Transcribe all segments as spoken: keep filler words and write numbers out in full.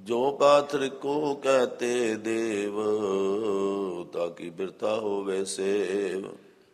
ਜੋ ਪਾਥਰ ਕੋ ਕਹਤੇ ਦੇਵ, ਤਾਕੀ ਬਿਰਤਾ ਹੋਵੇ ਸੇਵ।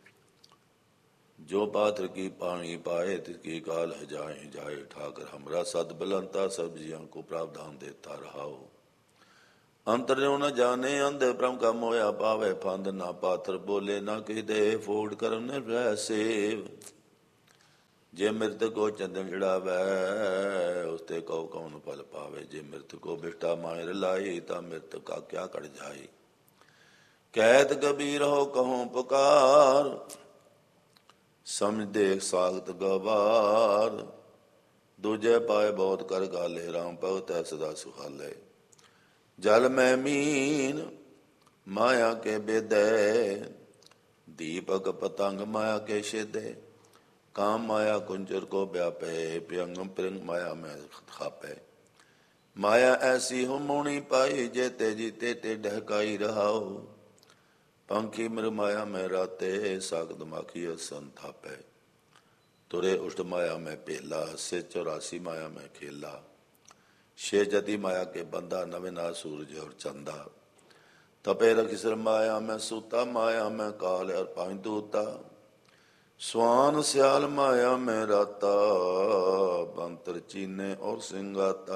जो पात्र की पानी पाए तिसकी काल जाए जाए। ठाकर हमरा सद बलंता सब जियां को प्रावधान देता रहाओ। अंतर जो न जाने अंधे ब्रह्म का मोया पावे फंद। ना पात्र बोले ना कही दे फोड़ करन रह सेव। जे मृत को चंदन चढ़ावै उसते कौ कौन फल पावे। जे मृत को बिष्टा मायर लाई ता मृत का क्या कट जाए। कहत कबीर हो कहूँ पुकार, समझ देख सागत गवार। दूजे पाए बहुत कर गाले, राम भगत है सदा सुखाले। जल में मीन माया के बेदे, दीपक पतंग माया के शेदे। काम माया कुंजर को व्यापे, प्यंग प्रिंग माया में खापे। माया ऐसी हो मोणी पाई, जेते जीते ते डहकाई रहाओ। पंखी मृग माया में राते, सागत माखी सन थापे। तुरे उष्ट माया में पेला, से चौरासी माया में खेला। शे जति माया के बंदा, नविना सूरज और चंदा। तपे रखिसर माया में सूता, माया में काल और पाई दूता। स्वान स्याल माया में राता, बंतर चीने और सिंगाता।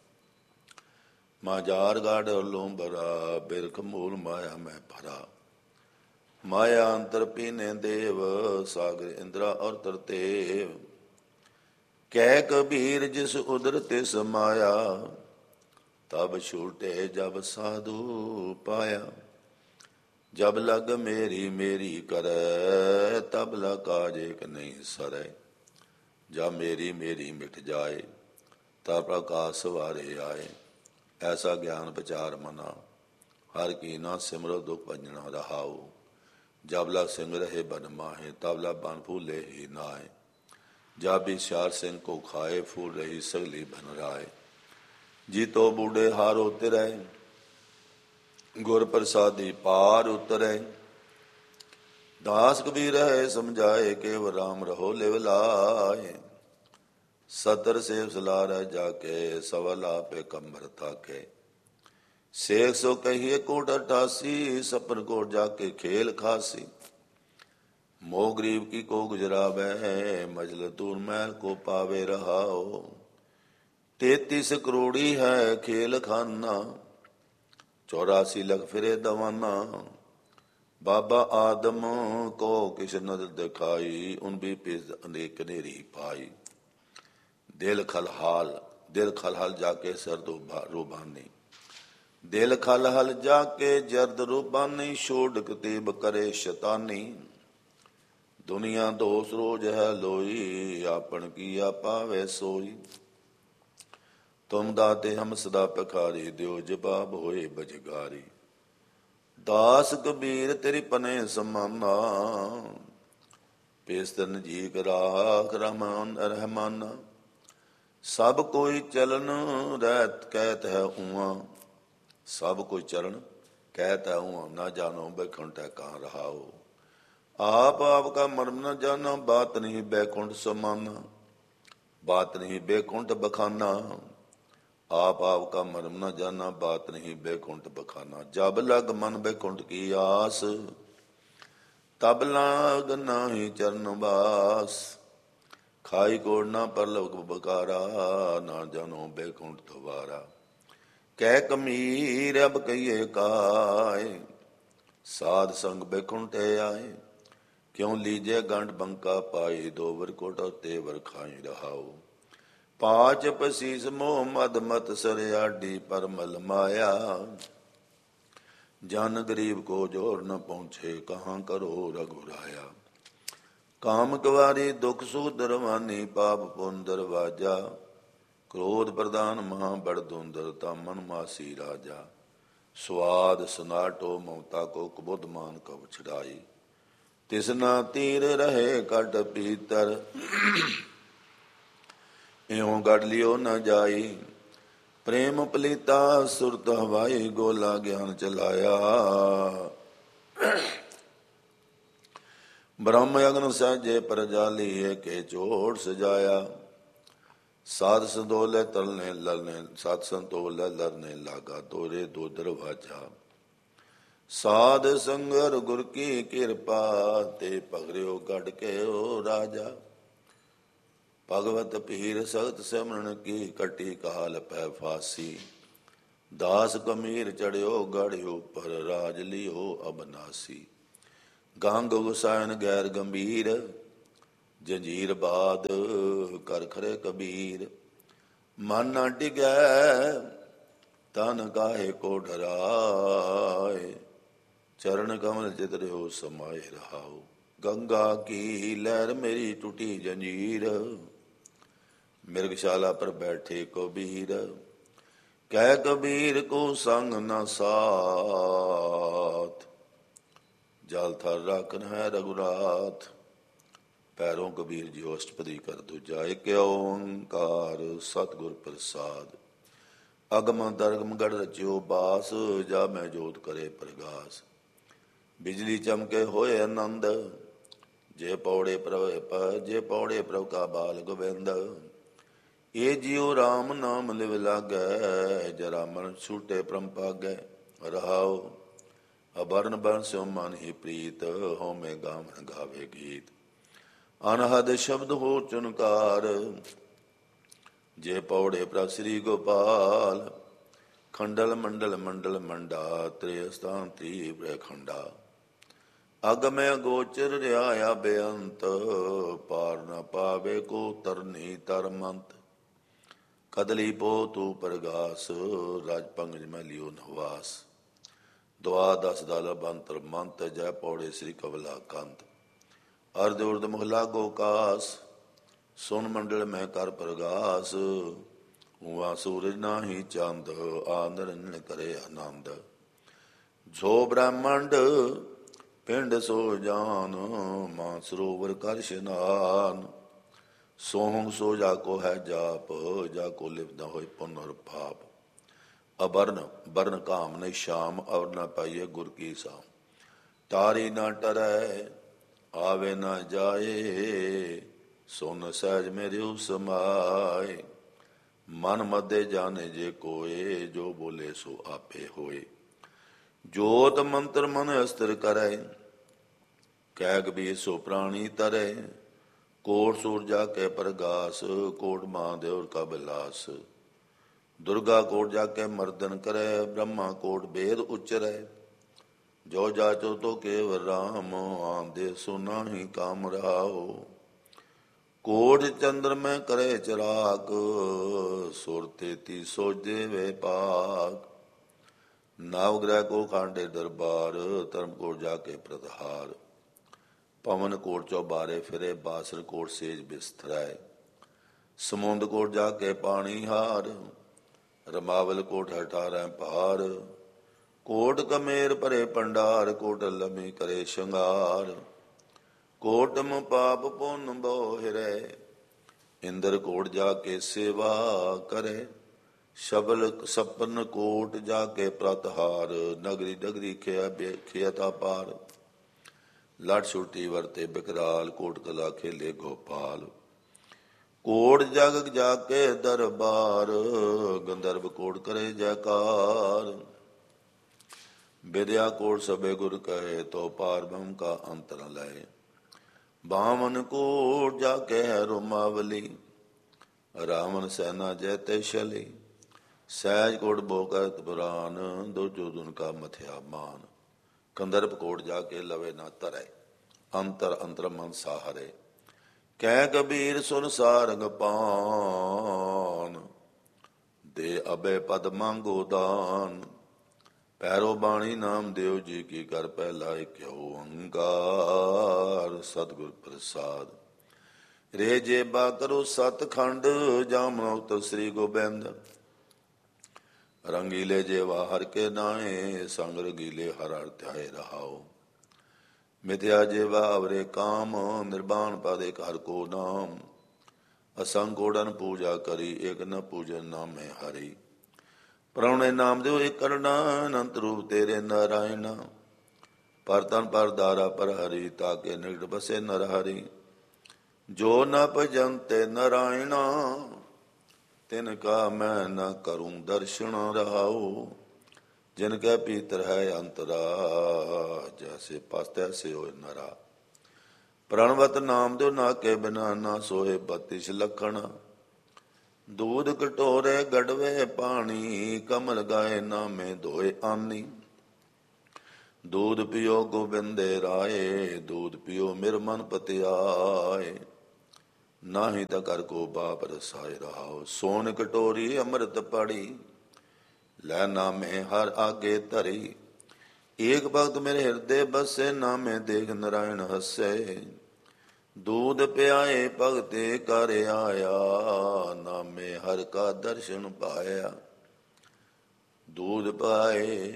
माजार गाड़ और लोम भरा, बिरख मूल माया में भरा। माया अंतर पीने देव, सागर इंद्रा और तरतेव। कह कबीर जिस उदर तिस माया, तब छूटे जब साधु पाया। जब लग मेरी मेरी करे, तब लग काज एक नहीं सरे। जब मेरी मेरी मिट जाए, तब प्रकाश वारे आए। ऐसा ज्ञान विचार मना, हर की ना सिमरो दुख भंजना रहाओ। जब लग सिंह रहे बन माहे, तब लग बन फूले ही नाए। जब भी श्यार सिंह को खाए, फूल रही सगली बन राय। जी तो बूढ़े हार उतरे, गुर प्रसादी पार उतरे। दास कबीर है समझाए, केव राम रहो लिव लाए। सतर सेव सलार जाके, सवला पे कंबर थाके। शेख सो कहिए कोट अठासी, सपन कोट जाके खेल खासी। मोह गरीब की को गुजरावे, मजल दूर महल को पावे रहाओ। तैतीस करोड़ी है खेल खाना, चौरासी लख फिरे दवाना। बाबा आदम को किस नजर दिखाई, उन भी पिस अनेक नेरी पाई। दिल खलहाल दिल खलहाल जाके सर रूबानी। दिल खल हल जाके जर्द रूबानी, छोड़ कतीब करे शतानी। दुनिया दोष रोज है लोई, आपन किया पावे सोई। तुम दाते हम सदा पखारी, दियो जवाब होए बजगारी। दास कबीर तेरी पने समाना, पेस्तन जीक राख रहमान रहमाना। सब कोई चलन रहत कहत है उआ, सब कोई चरण कहता हूँ ना जानो बैकुंठ है कहाँ रहाओ। आप आपका मर्म न जाना, बात नहीं बैकुंठ समाना। बात नहीं बैकुंठ बखाना, आप आपका मर्म न जाना, बात नहीं बैकुंठ बखाना। जब लग मन बैकुंठ की आस, तब लाग नाही चरण वास। खाई कोड़ना परलोक बकारा, ना जानो बैकुंठ दोबारा। कह कमीर अब कहिए काय, साध संग बैकुंठ आए। क्यों लीजे गंड बंका पाई, दोवर कोट और तेवर खाई रहाओ। पांच पसीस मोह मद मत सरयाडी, पर मल माया। जन गरीब को जोर न पहुंचे, कहाँ करो रघुराया। काम कवारी दुख सू दरवानी, पाप पुन दरवाजा। क्रोध प्रधान महा बड़ धुंधर, मन मासी राजा। स्वाद सनाटो ममता को, कुबुद मान कब छड़ाई। तिसना तीर रहे कट पीतर, इहों गढ़ लियो न जाई। प्रेम पलीता सुरत हवाई, गोला ज्ञान चलाया। ब्रह्म अग्न सहजे पर जाली, के चोट सजाया। ਸਾਧ ਸੰਤੋਲੇ ਤਰਨੇ ਲਰਨੇ ਸਤ ਸੰਤੋਲੇ ਲਰਨੇ ਲਾਗਾ ਤੋਰੇ ਦੋ ਦਰਵਾਜਾ। ਸਾਧ ਸੰਗਰ ਗੁਰ ਕੀ ਕਿਰਪਾ ਤੇ ਪਗਰਿਓ ਗੜ ਕੇ ਓ ਰਾਜਾ। ਭਗਵਤ ਪੀਰ ਸਗਤ ਸਿਮਰਨ ਕੀ ਕਟੀ ਕਾਲ ਪੈ ਫਾਸੀ। ਦਾਸ ਕਮੀਰ ਚੜਿਓ ਗੜ ਉਪਰ ਰਾਜ ਲਿਓ ਅਬਨਾਸੀ। ਗੰਗ ਗੁਸਾਇਨ ਗੈਰ ਗੰਭੀਰ ਜੰਜੀਰ ਬਾਦ ਕਰ ਖਰੇ ਕਬੀਰ। ਮਨ ਨਾ ਟਿਕੈ ਤਨ ਕਾਹੇ ਕੋ ਡਰਾਏ। ਚਰਨ ਕਮਲ ਚਿਤ ਰਿਓ ਸਮਾਏ ਰਹਾਉ। ਗੰਗਾ ਕੀ ਲਹਿਰ ਮੇਰੀ ਟੁੱਟੀ ਜੰਜੀਰ। ਮਿਰਗਸ਼ਾਲਾ ਪਰ ਬੈਠੇ ਕਬੀਰ। ਕਹਿ ਕਬੀਰ ਕੋ ਸੰਗ ਨ ਸਾਥ। ਜਲ ਥਰ ਰਾਖਨ ਹੈ ਰਘੁਨਾਥ। ਪੈਰੋਂ ਕਬੀਰ ਜੀ ਅਸ਼ਟਪਦੀ ਕਰ ਦੂਜਾ। ਇਕ ਓੰਕਾਰ ਸਤਿਗੁਰ ਪ੍ਰਸਾਦ। ਅਗਮ ਦਰਗਮ ਗੜ ਰਚਿਓ ਬਾਸ। ਜਾ ਮੈਂ ਜੋਤ ਕਰੇ ਪ੍ਰਗਾਸ। ਬਿਜਲੀ ਚਮਕੇ ਹੋਏ ਆਨੰਦ। ਜੇ ਪੌੜੇ ਪ੍ਰਭ ਜੇ ਪੌੜੇ ਪ੍ਰਭ ਕਾ ਬਾਲ ਗੋਬਿੰਦ। ਇਹ ਜਿਉ ਰਾਮ ਨਾਮ ਲਿਵ ਲਾਗੈ। ਜਰਾ ਮਨ ਛੂਟੇ ਪ੍ਰਮ ਪਾਗੈ। ਰਹਾਉ ਅਬਰਨ ਬਰਨ ਸਿਉ ਮਨ ਹੀ ਪ੍ਰੀਤ। ਹਉਮੈ ਗਾਵਨ ਗਾਵੇ ਗੀਤ। ਅਨਹਦ ਸ਼ਬਦ ਹੋ ਚੁਨਕਾਰ। ਜੇ ਪੌੜੇ ਪ੍ਰਭ ਸ੍ਰੀ ਗੋਪਾਲ। ਖੰਡਲ ਮੰਡਲ ਮੰਡਲ ਮੰਡਾ। ਤ੍ਰੇ ਸਥਾਨ ਤ੍ਰਿ ਖੰਡਾ। ਅਗਮੈ ਗੋਚਰ ਰਿਹਾ ਬੇਅੰਤ। ਪਾਰ ਨ ਪਾਵੇ ਕੋ ਤਰਨੀ ਤਰਮੰਤ। ਕਦਲੀ ਪੋ ਤੂ ਪ੍ਰਗਾਸ। ਰਾਜ ਪੰਗਜ ਮੈਂ ਲਿਓ ਨਵਾਸ। ਦੁਆ ਦਸ ਦਲ ਬੰਤਰ ਮੰਤ। ਜੈ ਪੌੜੇ ਸ੍ਰੀ ਕਵਲਾ ਕੰਤ। ਅਰਧ ਉਰਧ ਮੁਹਲਾ ਗੋਕਾਸ। ਸੁਨ ਮੰਡਲ ਮੈਂ ਕਰ ਪ੍ਰਗਾਸ। ਉਵਾ ਸੂਰਜ ਨਾਹੀ ਚੰਦ। ਆ ਨਿਰੰਜਨ ਕਰੇ ਆਨੰਦ। ਜੋ ਬ੍ਰਹਮੰਡ ਪਿੰਡ ਸੋ ਜਾਨ। ਮਾਂ ਸਰੋਵਰ ਕਰ ਇਸ਼ਨਾਨ। ਸੋਹੰਗ ਸੋ ਜਾ ਕੋ ਹੈ ਜਾਪ। ਜਾ ਕੋ ਲਿਪਦਾ ਹੋਏ ਪੁੰਨ ਔਰ ਪਾਪ। ਅਬਰਨ ਬਰਨ ਕਾਮ ਨਹੀਂ ਸ਼ਾਮ। ਅਵਰ ਨਾ ਪਾਈਏ ਗੁਰ ਕੀ ਸਾਮ। ਤਾਰੀ ਨਾ ਟਰੈ ਆਵੇ ਨਾ ਜਾਏ। ਸੁਨ ਸਹਿਜ ਮੇਰਿਉ ਸਮਾਏ। ਮਨ ਮਦੇ ਜਾਣੇ ਜੇ ਕੋਏ। ਜੋ ਬੋਲੇ ਸੋ ਆਪੇ ਹੋਏ। ਜੋਤ ਮੰਤਰ ਮਨ ਅਸਤਰ ਕਰੈ। ਕਹਿ ਕਬੀਰ ਸੋ ਪ੍ਰਾਣੀ ਤਰੈ। ਕੋਟ ਸੂਰ ਜਾ ਕੇ ਪ੍ਰਗਾਸ। ਕੋਟ ਮਹਾਦੇਵ ਕਾ ਬਿਲਾਸ। ਦੁਰਗਾ ਕੋਟ ਜਾ ਕੇ ਮਰਦਨ ਕਰੈ। ਬ੍ਰਹਮਾ ਕੋਟ ਬੇਦ ਉਚਰੈ। ਜੋ ਜਾਚੋ ਤੋ ਕੇਵ ਰਾਮ। ਆਂਦੇ ਸੋ ਨਾਹੀ ਕਾਮ ਰਹਾਉ। ਕੋਟ ਚੰਦਰ ਮੈਂ ਕਰੇ ਚਰਾਗ। ਸੁਰ ਤੇਤੀ ਸੋਜੇ ਵੇ ਪਾਗ। ਨਵ ਗ੍ਰਹਿ ਕੋ ਖਾਂਡੇ ਦਰਬਾਰ। ਧਰਮ ਕੋਟ ਜਾ ਕੇ ਪ੍ਰਤਹਾਰ। ਪਵਨ ਕੋਟ ਚੌਬਾਰੇ ਫਿਰੇ। ਬਾਸਰ ਕੋਟ ਸੇਜ ਬਿਸਤਰੈ। ਸਮੁੰਦ ਕੋਟ ਜਾ ਕੇ ਪਾਣੀ ਹਾਰ। ਰਮਾਵਲ ਕੋਟ ਹਠਾਰੈ ਭਾਰ। ਕੋਟ ਕਮੇਰ ਭਰੇ ਭੰਡਾਰ। ਕੋਟ ਲੰਮੀ ਕਰੇ ਸ਼ੰਗਾਰ। ਕੋਟਮ ਪਾਪ ਪੁੰਨ ਬੋਹਿਰੈ। ਇੰਦਰ ਕੋਟ ਜਾ ਕੇ ਸੇਵਾ ਕਰੇ। ਸ਼ਬਲ ਸਪਨ ਕੋਟ ਜਾ ਕੇ ਪ੍ਰਤਹਾਰ। ਨਗਰੀ ਡਗਰੀ ਖਿਆ ਖਿਅਤਾ ਪਾਰ। ਲੜ ਛੁਟੀ ਵਰਤੇ ਬਿਕਰਾਲ। ਕੋਟ ਕਲਾ ਖੇਲੇ ਗੋਪਾਲ। ਕੋਟ ਜਗ ਜਾ ਕੇ ਦਰਬਾਰ। ਗੰਧਰਵ ਕੋਟ ਕਰੇ ਜੈਕਾਰ। ਵਿਦਿਆ ਕੋਟ ਸਭੇ ਗੁਰ ਕਹੇ। ਤੋ ਪਾਰ ਬ੍ਰਹਮ ਕਾ ਅੰਤ ਨ ਲਏ। ਬਾਮਨ ਕੋਟ ਜਾ ਕੇ ਹੈ ਰੋਮਾਵਲੀ। ਰਾਵਣ ਸੈਨਾ ਜੈਤੇ ਸ਼ਲੀ। ਸਹਿਜ ਕੋਟ ਬੋ ਕਰਤ ਪੁਰਾਨ। ਦੁਰਜੋਧਨ ਕਾ ਮਥਿਆ ਮਾਨ। ਕੰਦਰਪ ਕੋਟ ਜਾ ਕੇ ਲਵੇ ਨਾ ਧਰੈ। ਅੰਤਰ ਅੰਤਰ ਮਨ ਸਾਹਰੇ। ਕਹਿ ਕਬੀਰ ਸੁਨ ਸਾਰੰਗ ਪਾਨ। ਦੇ ਅਬੇ ਪਦ ਮੰਗੋ ਦਾਨ। ਪੈਰੋ ਬਾਣੀ ਨਾਮ ਦੇਵ ਜੀ ਕੀ ਕਰ ਪਹਿਲਾ। ਇਕ ਓੰਕਾਰ ਸਤਿਗੁਰ ਪ੍ਰਸਾਦ। ਰੇ ਜੇਬਾ ਕਰੋ ਸਤਖੰਡ। ਜਾਮਨੋਤ ਸ੍ਰੀ ਗੋਬਿੰਦ। ਰੰਗੀਲੇ ਜੇਵਾ ਹਰ ਕੇ ਨਾਏ। ਸੰਗ ਰੰਗੀਲੇ ਹਰ ਹਰ ਧਿਆਏ ਰਹਾਓ। ਮਿਥਿਆ ਜੇਵਾ ਅਵਰੇ ਕਾਮ। ਨਿਰਵਾਣ ਪਦ ਇਕ ਹਰ ਕੋ ਨਾਮ। ਅਸੰਗ ਕੋੜਨ ਪੂਜਾ ਕਰੀ। ਇਕ ਨ ਪੂਜਨ ਨਾਮੇ ਹਰੀ। ਪ੍ਰਾਹੁਣੇ ਨਾਮ ਦਿਓ ਇਕ ਕਰਨਾ। ਅਨੰਤ ਰੂਪ ਤੇਰੇ ਨਾਰਾਇਣਾ। ਪਰ ਤਨ ਪਰ ਦਾਰਾ ਪਰ ਹਰੀ। ਤਾਕੇ ਨਿਕਟ ਬਸੇ ਨਰ ਹਰੀ। ਜੋ ਨ ਭਜੰਤੇ ਨਾਰਾਇਣਾ। ਤਿਨ ਕਾ ਮੈਂ ਨ ਕਰੂੰ ਦਰਸ਼ਨ ਰਹਾਉ। ਜਿਨ ਕੈ ਭੀਤਰ ਹੈ ਅੰਤਰਾ, ਜੈਸੇ ਪਸ ਤੈਸੇ ਹੋਇ ਨਰਾ। ਪ੍ਰਣਵਤ ਨਾਮ ਦਿਓ ਨਾ ਕੇ ਬਿਨਾ, ਨਾ ਸੋਏ ਬਤੀਸ ਲਖਣ। ਦੂਧ ਕਟੋਰੇ ਗੜਵੇ ਪਾਣੀ, ਕਮਲ ਗਾਏ ਨਾਮੇ ਧੋਏ ਆਨੀ। ਦੂਧ ਪਿਓ ਗੋਬਿੰਦੇ ਰਾਏ, ਦੂਧ ਪਿਓ ਮਿਰ ਮਨ ਪਤਿਆਏ। ਨਾਹੀ ਤਾਂ ਕਰ ਕੋ ਬਾਪ ਰਸਾਏ ਰਹਾਓ। ਸੋਨ ਕਟੋਰੀ ਅੰਮ੍ਰਿਤ ਪੜੀ, ਲੈ ਨਾਮੇ ਹਰ ਆਗੇ ਧਰੀ। ਏਕ ਭਗਤ ਮੇਰੇ ਹਿਰਦੇ ਬਸੇ, ਨਾਮੇ ਦੇਖ ਨਰਾਇਣ ਹੱਸੇ। ਦੂਧ ਪਿਆਏ ਭਗਤੇ ਕਰ ਆਇਆ, ਨਾਮੇ ਹਰ ਕਾ ਦਰਸ਼ਨ ਪਾਇਆ। ਦੂਧ ਪਾਏ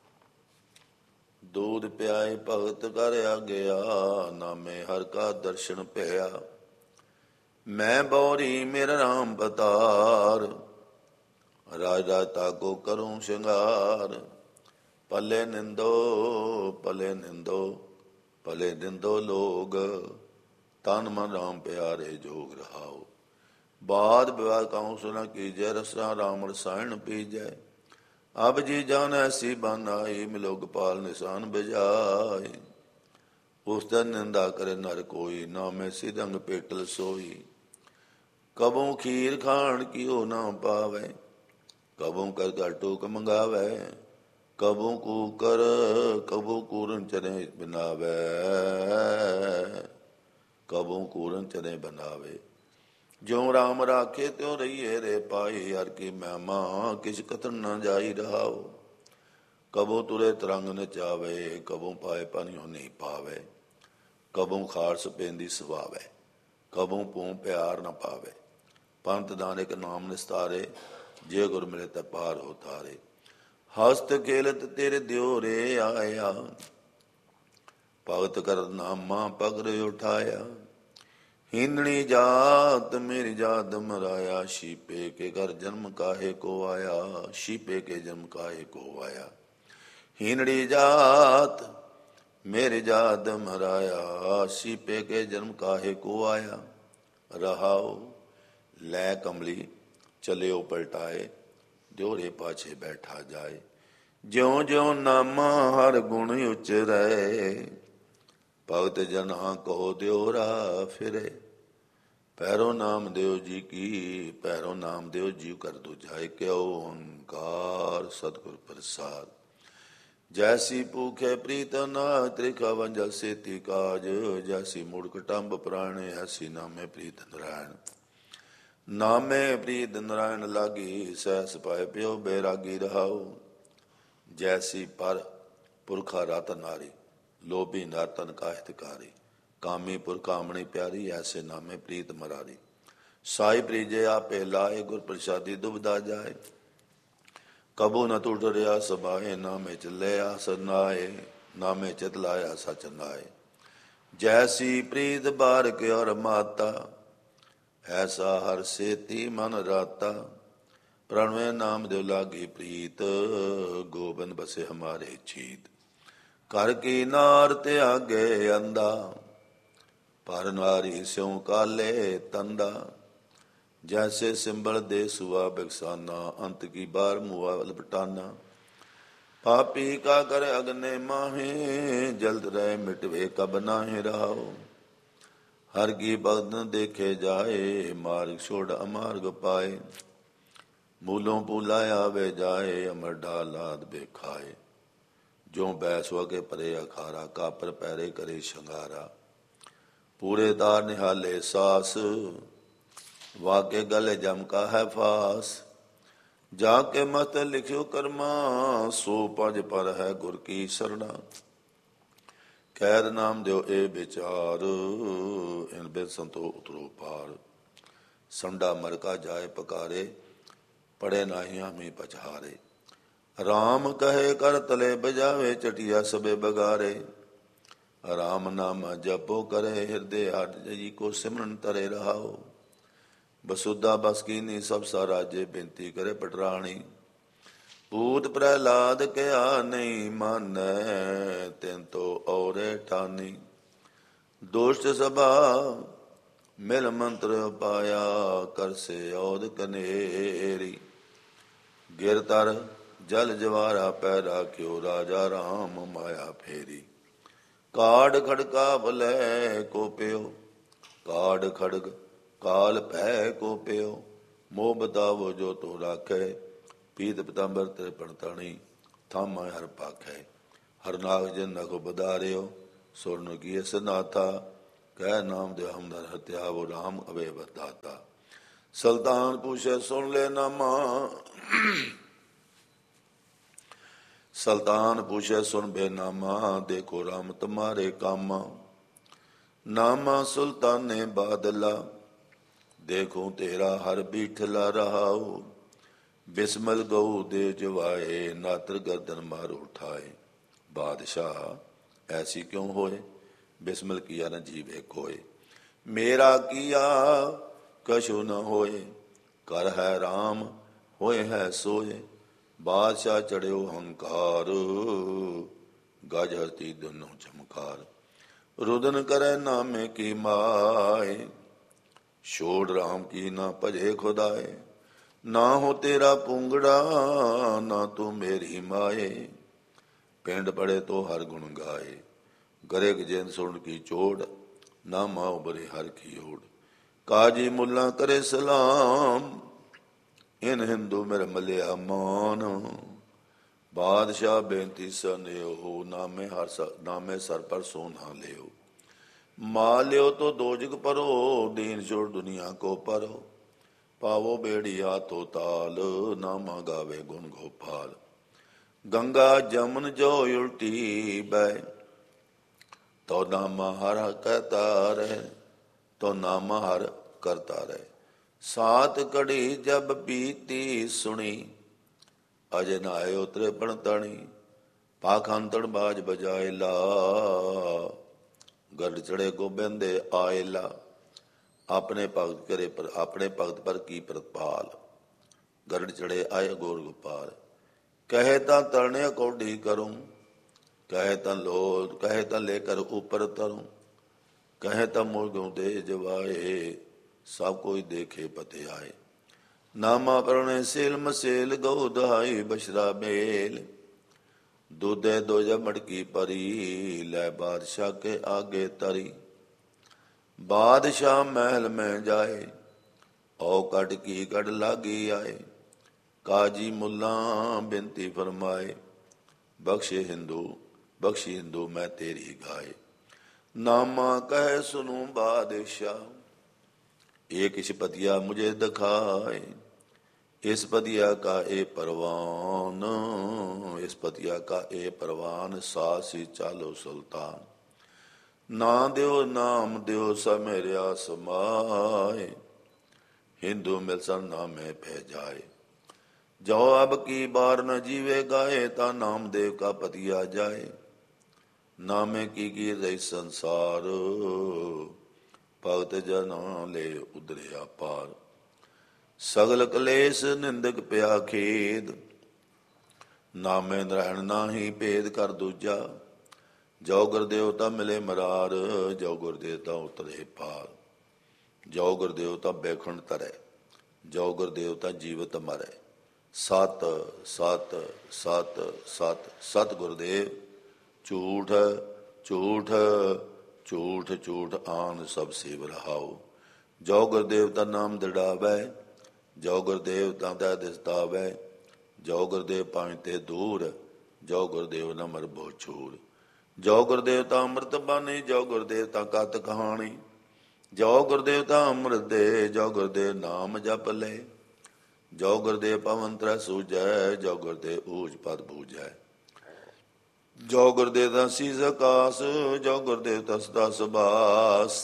ਦੂਧ ਪਿਆਏ ਭਗਤ ਕਰ ਆ ਗਿਆ, ਨਾਮੇ ਹਰ ਕਾ ਦਰਸ਼ਨ ਪਿਆ। ਮੈਂ ਬੌਰੀ ਮੇਰਾ ਰਾਮ ਬਤਾਰ, ਰਾਜ ਰਾਤਾ ਕੋ ਕਰੂੰ ਸ਼ਿੰਗਾਰ। ਪਲੇ ਨਿੰਦੋ ਪਲੇ ਨਿੰਦੋ ਪਲੇ ਨਿੰਦੋ ਲੋਗ, ਤਨ ਮਨ ਰਾਮ ਪਿਆਰੇ ਜੋਗ ਰਹਾਓ। ਬਾਦ ਵਿਵਾਦ ਕਾਉ ਸੁਨਾ ਕੀਜੈ, ਰਸਨਾ ਰਾਮ ਰਸਾਇਣ ਪੀਜੈ। ਅਬ ਜੀ ਜਾਨ ਐਸੀ ਬਾਨਾਈ, ਮਿਲੋ ਗੋਪਾਲ ਨਿਸ਼ਾਨ ਬਜਾਏ। ਉਸ ਦਿਨ ਨਿੰਦਾ ਕਰੇ ਨਰ ਕੋਈ, ਨਾਮੇ ਸਿਦੰਗ ਪੇਟਲ ਸੋਈ। ਕਬੋਂ ਖੀਰ ਖਾਣ ਕੀਓ ਨਾ ਪਾਵੇ, ਕਬੋਂ ਕਰ ਕਰ ਟੂਕ ਮੰਗਾਵੇ। ਕਬੋਂ ਕੂਕਰ ਕਬੋਂ ਕੂਰਨ ਚਨੇ ਬਨਾਵੇ, ਕਬੋਂ ਕੂਰਨ ਚਨੇ ਬਨਾਵੇ। ਜਿਉ ਰਾਮ ਰਾਖੇ ਤਿਉ ਰਹੀਏ ਰੇ ਪਾਈ, ਹਰ ਕੀ ਮਹਿਮਾ ਕਿਛ ਕਥਨ ਨਾ ਜਾਈ ਰਹਾਓ। ਕਬੋਂ ਤੁਰੇ ਤਰੰਗ ਨਚਾਵੇ, ਕਬੋਂ ਪਾਏ ਪਾਣੀਓ ਨਹੀਂ ਪਾਵੇ। ਕਬੋਂ ਖਾਰਸ ਪੈਂਦੀ ਸਵਾਵੇ, ਕਬੋਂ ਪੂੰ ਪਿਆਰ ਨਾ ਪਾਵੇ। ਪੰਥ ਦਾਨਿਕ ਨਾਮ ਨਿਸਤਾਰੇ, ਜੇ ਗੁਰ ਮਿਲੇ ਤਾਂ ਪਾਰ ਹੋ ਤਾਰੇ। ਹਸਤ ਖੇਲਤ ਤੇਰੇ ਦਿਓ ਰੇ ਆਇਆ, ਭਗਤ ਕਰ ਨਾਮਾ ਪਗਰ ਉਠਾਇਆ। ਹੀਨਣੀ ਜਾਤ ਮੇਰੀ ਜਾਤ ਮਰਾਇਆ, ਸ਼ੀਪੇ ਕੇ ਘਰ ਜਨਮ ਕਾਹੇ ਕੋ ਆਇਆ। ਸ਼ੀਪੇ ਕੇ ਜਨਮ ਕਾਹੇ ਕੋ ਆਇਆ। ਹੀਨੜੀ ਜਾਤ ਮੇਰੀ ਜਾਤ ਮਰਾਇਆ, ਸ਼ੀਪੇ ਕੇ ਜਨਮ ਕਾਹੇ ਕੋ ਆਇਆ। ਰਹਾਓ ਲੈ ਕਮਲੀ ਚਲਿਓ ਪਲਟਾਏ, ਦਿਓਰੇ ਪਾਛੇ ਬੈਠਾ ਜਾਏ। ਜਿਉ ਜਿਉ ਨਾਮਾ ਹਰ ਗੁਣ ਉਚਰੈ, ਭਗਤ ਜਨਾ ਕਹੋ ਦਿਓਰਾ ਫਿਰੇ। ਪੈਰੋ ਨਾਮ ਦਿਓ ਜੀ ਕੀ, ਪੈਰੋ ਨਾਮ ਦਿਓ ਜੀ ਕਰ ਦੁਜਾਏ। ਕਿਉ ਓੰਕਾਰ ਸਤਿਗੁਰ ਪ੍ਰਸਾਦ। ਜੈਸੀ ਭੂਖੇ ਪ੍ਰੀਤ ਨਾ, ਤ੍ਰਿਖਾ ਵੰਜਲ ਸੇਤੀ ਕਾਜ। ਜੈਸੀ ਮੁੜ ਕਟੰਬ ਪ੍ਰਾਣੇ, ਐਸੀ ਨਾਮੇ ਪ੍ਰੀਤ ਨਰਾਇਣ। ਨਾਮੇ ਪ੍ਰੀਤ ਨਰਾਇਣ ਲਾਗੀ, ਸਹਿਸ ਪਾਏ ਪਿਓ ਬੈਰਾਗੀ ਰਹਾਓ। ਜੈਸੀ ਪਰ ਪੁਰਖਾ ਰਤ ਨਾਰੀ, ਲੋਭੀ ਨਰ ਤਨ ਕਾ ਹਿਤਕਾਰੀ। ਕਾਮੀ ਪੁਰ ਕਾਮਣੀ ਪਿਆਰੀ, ਐਸੇ ਨਾਮੇ ਪ੍ਰੀਤ ਮਰਾਰੀ। ਸਾਈ ਪ੍ਰੀਜੇ ਆਪੇ ਲਾਏ, ਗੁਰ ਪ੍ਰਸਾਦੀ ਦੁਬਦਾ ਜਾਏ। ਕਬੂ ਨ ਟੁੱਟ ਰਿਹਾ ਸਬਾਏ, ਨਾਮੇ ਚੱਲਿਆ ਸਨਾਏ। ਨਾਮੇ ਚਿਤ ਲਾਇਆ ਸਚ ਨਾਏ। ਜੈਸੀ ਪ੍ਰੀਤ ਬਾਰਕ ਔਰ ਮਾਤਾ, ਐਸਾ ਹਰ ਸੇਤੀ ਮਨ ਰਾਤਾ। ਪ੍ਰਣਵੇ ਨਾਮ ਦਿਓ ਲਾਗੀ ਪ੍ਰੀਤ, ਗੋਬਿੰਦ ਬਸੇ ਹਮਾਰੇ ਚੀਤ। ਕਰ ਕੀ ਨਾਰ ਤਿਆਗੇ ਅੰਦਾ, ਪਰ ਨਾਰੀ ਸਿਉ ਕਾਲੇ ਤੰਦਾ। ਜੈਸੇ ਸਿੰਬਲ ਦੇ ਸੁਆ ਬਿਕਸਾਨਾ, ਅੰਤ ਕੀ ਬਾਰ ਮੁਆ ਲਪਟਾਨਾ। ਪਾਪੀ ਕਾ ਕਰ ਅਗਨੇ ਮਾਹੇ, ਜਲਦ ਰਹਿ ਮਿਟਵੇ ਕਬ ਨਾਹੇ ਰਹਾਓ। ਹਰ ਕੀ ਭਗਤ ਨ ਦੇਖੇ ਜਾਏ, ਮਾਰਗ ਛੋੜ ਅਮਾਰਗ ਪਾਏ। ਮੂਲੋਂ ਪੂਲਾ ਆਵੇ ਜਾਏ, ਅਮਰ ਢਾਲਾਦ ਬੇਖਾਏ। ਜੋ ਬੈਸ ਵਗੇ ਪਰੇ ਅਖਾਰਾ, ਕਾਪਰ ਪੈਰੇ ਕਰੇ ਸ਼ੰਗਾਰਾ। ਪੂਰੇ ਤਾਰ ਨਿਹਾਲੇ ਸਾਸ, ਵਾਕੇ ਗਲੇ ਜਮ ਕਾ ਹੈ ਫਾਸ। ਜਾ ਕੇ ਮਤ ਲਿਖਿਓ ਕਰਮਾ, ਸੋ ਪੰਜ ਪਰ ਹੈ ਗੁਰ ਕੀ ਸਰਣਾ। ਕੈਦ ਨਾਮ ਦਿਓ ਇਹ ਵਿਚਾਰ, ਇਨ ਬਿਨ ਸੰਤੋ ਉਤਰੋ ਪਾਰ। ਸੰਡਾ ਮਰਕਾ ਜਾਏ ਪਕਾਰੇ, ਪੜੇ ਨਾਹੀ ਹਮੀ ਪਛਾਰੇ। ਰਾਮ ਕਹੇ ਕਰ ਤਲੇ ਬਜਾਵੇ, ਚਟਿਆ ਸਬੇ ਬਗਾਰੇ। ਰਾਮ ਨਾਮ ਜਪੋ ਕਰੇ, ਹਿਰਦੇ ਹਟ ਜੀ ਕੋ ਸਿਮਰਨ ਤਰੇ ਰਹਾਓ। ਬਸੁਦਾ ਬਸ ਕੀਨੀ ਸਭ ਸਾਰਾਜੇ, ਬੇਨਤੀ ਕਰੇ ਪਟਰਾਣੀ। ਭੂਤ ਪ੍ਰਹਿਲਾਦ ਕਿਆ ਨਹੀਂ ਮਾਨੈ, ਤਿਨ ਤੋ ਔਰੇ ਠਾਨੀ। ਦੁਸ਼ਟ ਸਭਾ ਮਿਲ ਮੰਤਰ ਪਾਇਆ ਕਰਸੇ ਔਦ ਕਨੇਰੀ। ਗਿਰ ਤਰ ਜਲ ਜਵਾਰਾ ਪੈ ਰਾਖਿਓ ਰਾਜਾ ਰਾਮ ਮਾਇਆ ਫੇਰੀ। ਕਾੜ ਖੜਕਾ ਭਲੈ ਕੋ ਪਿਓ ਕਾੜ ਖੜਗ ਕਾਲ ਭੈ ਕੋ ਪਿਓ। ਮੋਹ ਬਤਾਵੋ ਜੋ ਤੋ ਰਾਖੈ ਪੀਤ ਪਤੰਬਰ ਤ੍ਰਿਪਣ ਤਣੀ। ਥਾਮਾ ਹਰ ਪਾਖੈ ਹਰਨਾਗ ਜਿਨ ਨਖੋ ਬਦਾਰਿਓ। ਸੁਰਨ ਕੀ ਸਨਾਥਾ ਕਹਿ ਨਾਮ ਦੇ ਹਮਦਰ ਹਤਿਆ ਵੋ ਰਾਮ ਅਵੇ ਬਤਾਤਾ। ਸੁਲਤਾਨ ਪੁੱਛੇ ਸੁਣ ਲੈ ਨਾਮਾ ਸੁਲਤਾਨ ਪੁੱਛੇ ਸੁਣ ਬੇ ਨਾਮਾ। ਦੇਖੋ ਰਾਮ ਤੁਮਾਰੇ ਕਾਮਾ। ਨਾਮਾ ਸੁਲਤਾਨੇ ਬਾਦਲਾ ਦੇਖੋ ਤੇਰਾ ਹਰ ਬੀਠਲਾ ਰਹਾਉ। ਬਿਸਮਲ ਗਊ ਦੇ ਜਵਾਏ ਨਾਤਰ ਗਰਦਨ ਮਾਰ ਉਠਾਏ। ਬਾਦਸ਼ਾਹ ਐਸੀ ਕਿਉਂ ਹੋਏ ਬਿਸਮਲ ਕੀਆ ਨ ਜੀਵੇ ਕੋਏ। ਮੇਰਾ ਕੀਆ ਕਛੁ ਨ ਹੋਏ ਕਰ ਹੈ ਰਾਮ ਹੋਏ ਹੈ ਸੋਏ। ਬਾਦਸ਼ਾਹ ਚੜਿਓ ਹੰਕਾਰ ਗਜ ਹਸਤੀ ਦੋਨੋਂ ਚਮਕਾਰ। ਰੁਦਨ ਕਰੈ ਨਾਮੇ ਕੀ ਮਾਏ ਛੋੜ ਰਾਮ ਕੀ ਨਾ ਭਜੇ ਖੁਦਾਏ। ਨਾ ਹੋ ਤੇਰਾ ਪੁੰਗੜਾ ਨਾ ਤੂੰ ਮੇਰੀ ਮਾਏ। ਪਿੰਡ ਪੜੇ ਤੋ ਹਰ ਗੁਣ ਗਾਏ ਗਰੇਗ ਜਿੰਦ ਸੁਣ ਕੀ ਚੋੜ। ਨਾ ਮਾਓ ਬਰੇ ਹਰ ਕੀ ਓੜ। ਕਾਜੀ ਮੁੱਲਾ ਕਰੇ ਸਲਾਮ ਇਨ ਹਿੰਦੂ ਮੇਰ ਮਲਿਆ ਮਾਨ। ਬਾਦਸ਼ਾਹ ਬੇਨਤੀ ਸਨਿਓ ਨਾਮੇ ਹਰ ਨਾਮੇ ਸਰ ਪਰ ਸੋ ਨਾ ਲਿਓ। ਮਾ ਲਿਓ ਤੋ ਦੋਜਗ ਪਰੋ ਦੀਨ ਛੋੜ ਦੁਨੀਆ ਕੋ ਪਰੋ। ਪਾਵੋ ਬੇੜੀ ਹਾਥੋ ਤਾਲ ਨਾਮਾ ਗਾਵੇ ਗੁਣ ਗੋਪਾਲ। ਗੰਗਾ ਜਮਨ ਜੋ ਉਲਟੀ ਬੈ ਤੋ ਨਾਮਾ ਹਰ ਕਹਿਤਾ ਰਹਿ। ਤੋ ਨਾਮਾ ਹਰ ਕਰਤਾ ਰਹਿ। ਸਾਤ ਕੜੀ ਜਬ ਬੀਤੀ ਸੁਣੀ ਅਜੇ ਨਾ ਆਇਓ ਤ੍ਰਿਪਣ ਤਣੀ। ਪਾਖਾਂਤੜ ਬਾਜ ਬਜਾਏ ਲਾ ਗਰਡ ਚੜੇ ਗੋਬਿੰਦੇ ਆਏ ਲਾ। ਆਪਣੇ ਭਗਤ ਕਰੇ ਪਰ ਆਪਣੇ ਭਗਤ ਪਰ ਕੀ ਪ੍ਰਤਪਾਲ। ਗਰਡ ਚੜੇ ਆਏ ਗੋਰ ਗੋਪਾਲ। ਕਹੇ ਤਾਂ ਤਰਣੇ ਕੌਡੀ ਕਰੂੰ ਕਹੇ ਤਾਂ ਲੋ ਕਹੇ ਤਾਂ ਲੈ ਕਰ ਉੱਪਰ ਤਰੂੰ। ਕਹੇ ਤਾਂ ਮੁਰਗੋਂ ਦੇ ਜਵਾਏ ਸਭ ਕੋਈ ਦੇਖੇ ਪਤੇ ਆਏ। ਨਾਮਾ ਪਰਣੇ ਸੇਲ ਮਸੇਲ ਗਊ ਦਹਾਈ ਬਸ਼ਰਾ ਮੇਲ। ਦੁਧੇ ਦੋ ਮਟਕੀ ਪਰੀ ਲੈ ਬਾਦਸ਼ਾਹ ਕੇ ਆਗੇ ਤਰੀ। ਬਾਦਸ਼ਾਹ ਮਹਿਲ ਮੈਂ ਜਾਏ ਔ ਕੱਢ ਕੀ ਕੱਢ ਲਾਗੀ ਆਏ। ਕਾਜੀ ਮੁੱਲਾ ਬਿਨਤੀ ਫਰਮਾਏ ਬਖਸ਼ੇ ਹਿੰਦੂ ਬਖਸ਼ੀ ਹਿੰਦੂ ਮੈਂ ਤੇਰੀ ਗਾਏ। ਨਾਮਾ ਕਹਿ ਸੁਨੂ ਬਾਦਸ਼ਾਹ ਇਹ ਕਿਛ ਪਤਿਆ ਮੁਝੇ ਦਿਖਾਏ। ਇਸ ਪਤਿਆ ਕਾ ਇਹ ਪਰਵਾਨ ਇਸ ਪਤਿਆ ਕਾ ਇਹ ਪਰਵਾਨ। ਸਾਸੀ ਚਾਲੋ ਸੁਲਤਾਨ ਨਾ ਦਿਓ ਨਾਮ ਦਿਓ ਸਮੇਰਿਆ ਸਮਾਏ। ਹਿੰਦੂ ਮਿਲਸਨ ਨਾਮੇ ਪੈ ਜਾਏ। ਜੋ ਅਬ ਕੀ ਬਾਰ ਨ ਜੀਵੇ ਗਾਏ ਤਾਂ ਨਾਮਦੇਵ ਕਾ ਪਤਿਆ ਜਾਏ। ਨਾਮੇ ਕੀ ਕੀ ਰਹੀ ਸੰਸਾਰ ਭਗਤ ਜਨਾ ਲੈ ਉਦਰਿਆ ਪਾਰ। ਸਗਲ ਕਲੇਸ਼ ਨਿੰਦਕ ਪਿਆ ਖੇਦ ਨਾਮੇ ਰਹਿਣ ਨਾਹੀ ਭੇਦ ਕਰ ਦੂਜਾ। ਜੋ ਗੁਰਦੇਵਤਾ ਮਿਲੇ ਮਰਾਰ ਜੋ ਗੁਰਦੇਵਤਾ ਉਤਰੇ ਪਾਰ। ਜੋ ਗੁਰਦੇਵਤਾ ਬੈਖਣ ਤਰੇ ਜੋ ਗੁਰਦੇਵਤਾ ਜੀਵਤ ਮਰੇ। ਸਤ ਸਤ ਸਤ ਸਤ ਸਤ ਗੁਰਦੇਵ ਝੂਠ ਝੂਠ ਝੂਠ ਝੂਠ ਆਨ ਸਭ ਸੇਵ ਰਹਾਓ। ਜੋ ਗੁਰਦੇਵਤਾ ਨਾਮ ਦੜਾਵੈ ਜੋ ਗੁਰਦੇਵਤਾ ਦਾ ਦਿਸਤਾਵੈ। ਜੋ ਗੁਰਦੇਵ ਪਾਵੇਂ ਤੇ ਦੂਰ ਜੋ ਗੁਰਦੇਵ ਨ ਮਰਬੋ ਛੂਰ। ਜੋ ਗੁਰਦੇਵਤਾ ਅੰਮ੍ਰਿਤ ਬਾਣੀ ਜੋ ਗੁਰਦੇਵਤਾ ਕਤ ਕਹਾਣੀ। ਜੋ ਗੁਰਦੇਵਤਾ ਅੰਮ੍ਰਿਤ ਦੇ ਜੋ ਗੁਰਦੇਵ ਨਾਮ ਜਪ ਲੈ। ਜੋ ਗੁਰਦੇਵ ਪਵਨ ਤ੍ਰੈ ਸੂਝੈ ਜੋ ਗੁਰਦੇਵ ਊਜ ਪਦ ਬੂਝੈ। ਜੋ ਗੁਰਦੇਵ ਦਾ ਸੀਸ ਆਕਾਸ ਜੋ ਗੁਰਦੇਵ ਦਾ ਸਦਾ ਸੁਬਾਸ।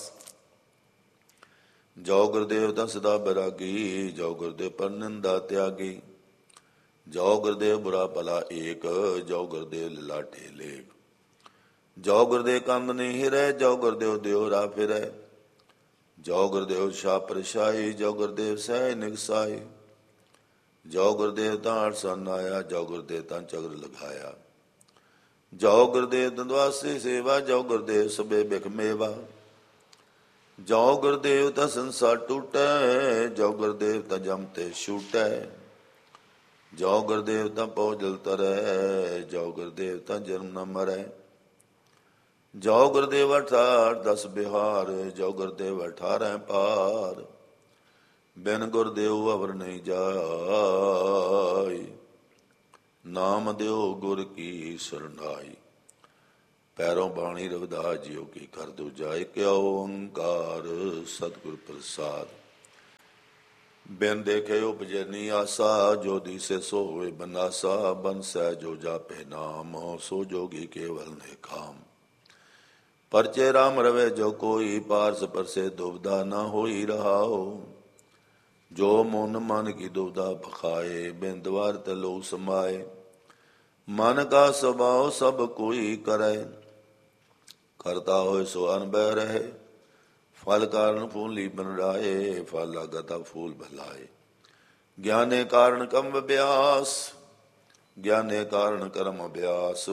ਜੋ ਗੁਰਦੇਵ ਦਾ ਸਦਾ ਬੈਰਾਗੀ ਜੋ ਗੁਰਦੇਵ ਪਰ ਨਿੰਦਾ ਤਿਆਗੀ। ਜੋ ਗੁਰਦੇਵ ਬੁਰਾ ਭਲਾ ਏਕ ਜੋ ਗੁਰਦੇਵ ਲਾਠੇ ਲੇਖ। ਜੋ ਗੁਰਦੇਵ ਕੰਦ ਨਹੀਂ ਹਿਰੈ ਜੋ ਗੁਰਦੇਵ ਦਿਓਰਾ ਫਿਰੈ। ਜੋ ਗੁਰਦੇਵ ਸ਼ਾਹ ਪਰਛਾਈ ਜੋ ਗੁਰਦੇਵ ਸਹਿ ਨਿਗਸਾਈ। ਜੋ ਗੁਰਦੇਵ ਤਾਂ ਅਰਸਨ ਆਇਆ ਜੋ ਗੁਰਦੇਵ ਤਾਂ ਚਗਰ ਲਗਾਇਆ। ਜੋ ਗੁਰਦੇਵ ਦੰਦਵਾਸੀ ਸੇਵਾ ਜੋ ਗੁਰਦੇਵ ਸਭੇ ਬਿਖ ਮੇਵਾ। ਜੋ ਗੁਰਦੇਵ ਤਾਂ ਸੰਸਾਰ ਟੂਟੈ, ਜੋ ਗੁਰਦੇਵ ਤਾਂ ਜਮ ਤੇ ਛੂਟੈ, ਜੋ ਗੁਰਦੇਵ ਤਾਂ ਪਉ ਤਰੈ, ਜੋ ਗੁਰਦੇਵ ਤਾਂ ਜਨਮ ਨ ਮਰੈ, ਜੋ ਗੁਰਦੇਵ ਅਠਾਰ ਦਸ ਬਿਹਾਰ, ਜੋ ਗੁਰਦੇਵ ਅਠਾਰਹ ਪਾਰ, ਬਿਨ ਗੁਰਦੇਵ ਅਵਰ ਨਹੀਂ ਜਾਇ, ਨਾਮ ਦਿਓ ਗੁਰ ਕੀ ਸਰਨਾਈ। ਪੈਰੋਂ ਬਾਣੀ ਰਵਿਦਾਸ ਜੀਓ ਕੀ ਕਰ ਦੋ ਜਾਏ, ਕਿਆ ਓੰਕਾਰ ਸਤਿਗੁਰ ਪ੍ਰਸਾਦ। ਬਿਨ ਦੇਖੇ ਉਪਜੈ ਨੀ ਆਸਾ, ਜੋ ਦੀਸੇ ਸੋ ਹੋਏ ਬਨਾਸਾ, ਬੰਸੈ ਜੋ ਜਾਪੇ ਨਾਮ, ਸੋ ਜੋਗੀ ਕੇਵਲ ਨੇ ਕਾਮ। ਪਰਚੇ ਰਾਮ ਰਵੇ ਜੋ ਕੋਈ, ਪਾਰਸ ਪਰਸੇ ਦੁਬਦਾ ਨਾ ਹੋਈ ਰਹਾਓ, ਜੋ ਮਨ ਮਨ ਕੀ ਦੁਬਦਾ ਬਖਾਏ, ਬਿਨ ਦਵਾਰ ਤੇ ਲੋ ਸਮਾਏ। ਮਨ ਕਾ ਸੁਭਾਉ ਸਭ ਕੋਈ ਕਰੈ, ਕਰਤਾ ਹੋਏ ਸੋ ਅਨਬੈ ਰਹੇ, ਫਲ ਕਾਰਨ ਫੂਲੀ ਬਨ ਰਾਏ, ਫਲ ਲਾਗਤਾ ਫੂਲ ਭਲਾਏ। ਗਿਆਨੇ ਕਾਰਨ ਕਰਮ ਅਭਿਆਸ, ਗਿਆਨੇ ਕਾਰਨ ਕਰਮ ਅਭਿਆਸ,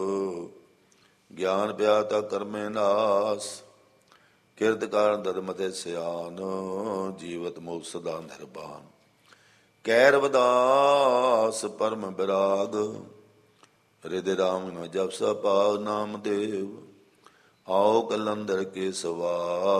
ਗਿਆਨ ਪਿਆ ਤਾ ਕਰਮੇ ਨਾਸ। ਕਿਰਤ ਕਾਰਨ ਧਰਮ ਤੇ ਸਿਆਨ, ਜੀਵਤ ਮੋਹ ਸਦਾ ਨਿਰਬਾਨ। ਕਹਿ ਰਵਿਦਾਸ ਪਰਮ ਬਿਰਾਗ, ਰਿਦ ਰਾਮ ਨ ਜਪ ਸਪਾਗ। ਨਾਮ ਦੇਵ ਆਓ ਕਲੰਦਰ ਕੇ ਸਵਾ,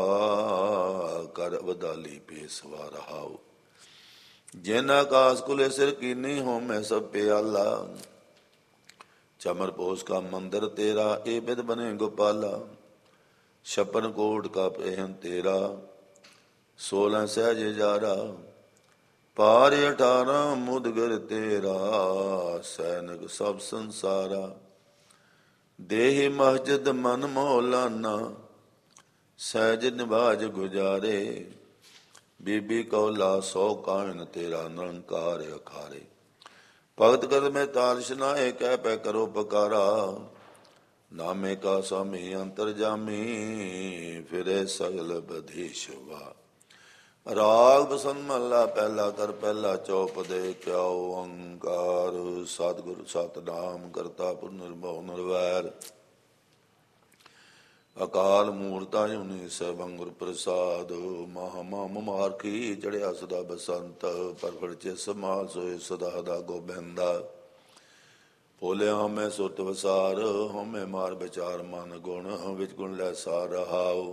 ਕਰ ਅਬਦਾਲੀ ਪੇਸਵਾ ਰਹਾਓ। ਜਿਨ ਆਕਾਸ ਕੁਲੇ ਸਿਰ ਕੀਨੀ, ਹੋਮੈ ਸਭ ਪਿਆਲਾ, ਚਮਰ ਪੋਸ ਕਾ ਮੰਦਰ ਤੇਰਾ, ਇਹ ਬਿਦ ਬਨੇ ਗੋਪਾਲਾ। ਛਪਨ ਕੋਟ ਕਾ ਪਹਿਨ ਤੇਰਾ, ਸੋਲਹ ਸਹਿਜ ਜਾਰਾ, ਪਾਰ ਅਠਾਰਾਂ ਮੁਦਗਰ ਤੇਰਾ, ਸੈਨਿਕ ਸਭ ਸੰਸਾਰਾ। ਦੇਹ ਮਸਜਿਦ ਮਨ ਮੌਲਾਨਾ, ਸਹਿਜ ਨਿਵਾਜ ਗੁਜਾਰੇ, ਬੀਬੀ ਕੌਲਾ ਸੌ ਕਾਇਨ ਤੇਰਾ, ਨਿਰੰਕਾਰ ਅਖਾਰੇ। ਭਗਤ ਕਰ ਮੈਂ ਤਾਰ ਸ਼ਨਾਏ, ਕਹਿ ਪੈ ਕਰੋ ਪਕਾਰਾ, ਨਾਮੇ ਕਾ ਸਾਮੀ ਅੰਤਰ ਜਾਮੀ, ਫਿਰੇ ਸਗਲ ਬਧੀਸ਼ਵਾ। ਰਾਗ ਬਸੰਤ ਮਹਲਾ ਪਹਿਲਾ, ਕਰ ਪਹਿਲਾ ਚੌਪ ਦੇ, ਕਿਆ ਓੰਕਾਰ ਸਤਿਗੁਰ ਸਤਿਨਾਮ ਕਰਤਾ ਪੁਰਖ ਨਿਰਭਉ ਨਿਰਵੈਰ। ਅਕਾਲ ਮੂਰਤਿ ਅਜੂਨੀ ਸੈਭੰ ਗੁਰ ਪ੍ਰਸਾਦ, ਮਹਾ ਮਮ ਮਾਰਖੀ ਚੜਿਆ ਸਦਾ ਬਸੰਤ, ਪਰਫੜ ਚੇ ਸਮਾਲ ਸੋਏ ਸਦਾ ਦਾ ਗੋਬਿੰਦਾ। ਭੋਲਿਆ ਮੈਂ ਸੁਰਤ ਵਸਾਰ, ਹਉਮੈ ਮਾਰ ਵਿਚਾਰ ਮਨ ਗੁਣ, ਵਿੱਚ ਗੁਣ ਲੈ ਸਾਰ ਰਹਾਉ।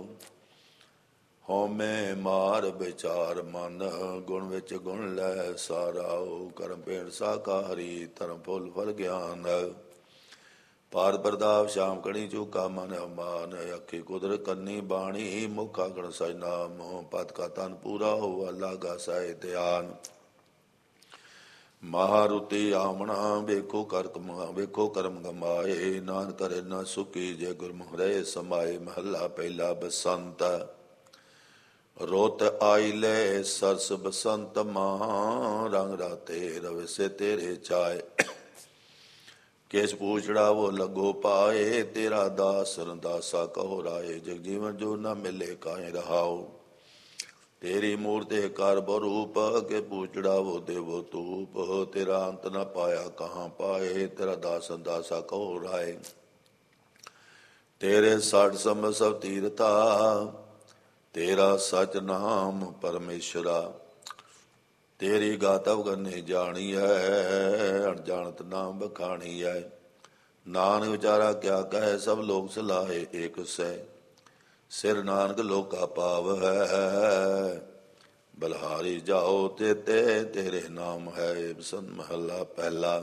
ਹਉਮੈ ਮਾਰ ਵਿਚਾਰ ਮਨ, ਗੁਣ ਵਿੱਚ ਗੁਣ ਲੈ ਸਾਰਾਉ। ਕਰਮ ਭੇਟ ਸਾਕਾਰੀ, ਧਰਮ ਫੁੱਲ ਫਲ ਗਿਆਨ, ਪਾਰ ਪ੍ਰਤਾਪ ਸ਼ਾਮ ਕਣੀ ਚੂਕਾ ਮਨ ਅਮਾਨ। ਅੱਖੀ ਕੁਦਰ ਕੰਨੀ ਬਾਣੀ, ਮੁਖ ਆਗਣ ਸਚ ਨਾਮ, ਪਦ ਕਾ ਤਨ ਪੂਰਾ ਹੋਵਾ ਲਾਗਾ ਸਹਿ ਧਿਆਨ। ਮਹਾਰੁਤੀ ਆਵਣਾ, ਵੇਖੋ ਕਰ ਵੇਖੋ ਕਰਮ ਗਮਾਏ, ਨਾਨਕ ਕਰੇ ਨਾ ਸੁਖੀ, ਜੇ ਗੁਰਮੁਖ ਰਹੇ ਸਮਾਏ। ਮਹੱਲਾ ਪਹਿਲਾ ਬਸੰਤ, ਰੁੱਤ ਆਈ ਲੈ ਸਰਸ ਬਸੰਤ ਮਾਹ, ਰੰਗ ਰਾਤੇ ਰਵੇ ਸੇ ਤੇਰੇ ਚਾਏ। ਕਿਸ ਪੂਛੜਾ ਵੋ ਲੱਗੋ ਪਾਏ, ਤੇਰਾ ਦਾਸ ਰੰਦਾਸਾ ਕਹੋ ਰਾਏ। ਜਗ ਜੀਵਨ ਜੋ ਨਾ ਮਿਲੇ ਕਾਹੇ ਰਹਾਓ, ਤੇਰੀ ਮੂਰਤੇ ਕਰ ਬਰੂਪ, ਕੇ ਪੂਛੜਾ ਵੋ ਦੇਵੋ ਤੂਪ। ਤੇਰਾ ਅੰਤ ਨ ਪਾਇਆ ਕਹਾਂ ਪਾਏ, ਤੇਰਾ ਦਾਸ ਰੰਦਾਸਾ ਕਹੋ ਰਾਏ। ਤੇਰੇ ਸਠ ਸਮ ਸਭ ਤੀਰਥਾ, ਤੇਰਾ ਸਚ ਨਾਮ ਪਰਮੇਸ਼ਰਾ। ਤੇਰੀ ਗਾਤਵ ਗੰਨੇ ਜਾਣੀ ਹੈ, ਅਣਜਾਣਤ ਨਾਮ ਬਖਾਣੀ ਹੈ। ਨਾਨਕ ਵਿਚਾਰਾ ਕਿਆ ਕਹੈ, ਸਭ ਲੋਕ ਸਲਾਹੇ ਏਕ ਸੈ। ਸਿਰ ਨਾਨਕ ਲੋਕਾ ਪਾਵ ਹੈ, ਬਲਹਾਰੀ ਜਾਓ ਤੇ ਤੇ ਤੇਰੇ ਨਾਮ ਹੈ। ਬਸੰਤ ਮਹੱਲਾ ਪਹਿਲਾ।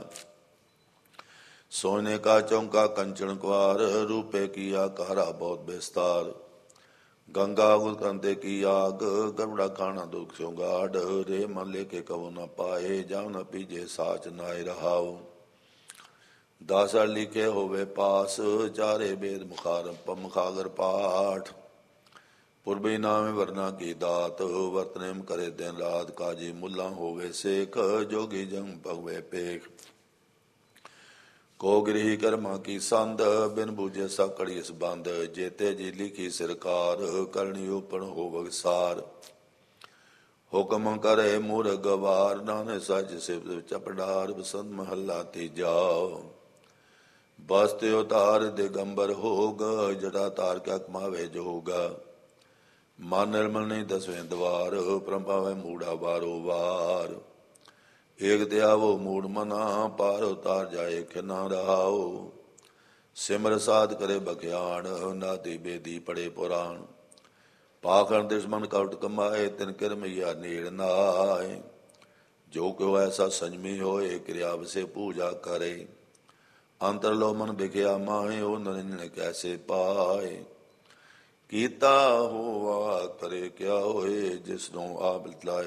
सोने का चौंका कंचन क्वार, रूपे की आकारा बहुत विस्तार। गंगा गुलकंदे की आग, गरुड़ा खाना दुख गाढ़। रे मन लेके कबो न पाए, जाओ न पीजे साच नाय रहाओ। दासा लिखे होवे पास, चारे वेद मुखार मुखागर पाठ। पुरबी नाम वरना की दात, वर्तनेम करे दिन रात। काजी मुल्ला होवे सेख, जोगी जंग पगवे पेख। को गृही कर्मा की संद, बिन बूझे सब कड़ी इस बंद। जेते जी लिखी सरकार, करनी उपन हो वगसार। हुक्म करे मूर गवार, नाने सच सिव चपड़ार। बसंत महला तीजाओ, बस्ते उतार दिगंबर होगा। जड़ा तार क्या कमावे जोगा, ਮਨ ਨਿਰਮਲ ਨਹੀਂ ਦਸਵੇਂ ਦਵਾਰ, ਪਰਮ ਪਾਵੈ ਮੂੜਾ ਵਾਰੋ ਵਾਰ। ਏਕ ਦਿਆਵੋ ਮੂੜ ਮਨਾ, ਪਾਰ ਉਤਾਰ ਜਾਏ ਖਿਨਾ ਰਹਾਓ। ਸਿਮਰ ਸਾਧ ਕਰੇ ਬਖਿਆਣ, ਨਾਦੀ ਬੇਦੀ ਪੜੇ ਪੁਰਾਣ। ਪਾਖੰਡ ਦੁਸ਼ਮਨ ਕਪਟ ਕਮਾਏ, ਤਿਨ ਕਿਰਮਈਆ ਨੇੜ ਨਾਏ। ਜੋ ਕਿਉ ਐਸਾ ਸੰਜਮੀ ਹੋਏ, ਕਿਰਿਆ ਵਸੇ ਪੂਜਾ ਕਰੇ। ਅੰਤਰ ਲੋ ਮਨ ਬਿਖਿਆ ਮਾਹੇ, ਉਹ ਨਰਿੰਜਨ ਕੈਸੇ ਪਾਏ। ਕੀਤਾ ਹੋਆ ਕਰੇ ਕਿਆ ਹੋਏ, ਜਿਸਨੂੰ ਆਪ ਲਾਏ